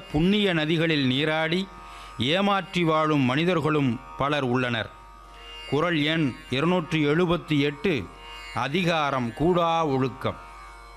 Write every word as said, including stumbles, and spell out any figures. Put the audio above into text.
புண்ணிய நதிகளில் நீராடி ஏமாற்றி வாழும் மனிதர்களும் பலர் உள்ளனர். குறள் எண் இருநூற்றி எழுபத்தி எட்டு. அதிகாரம் கூடா ஒழுக்கம்.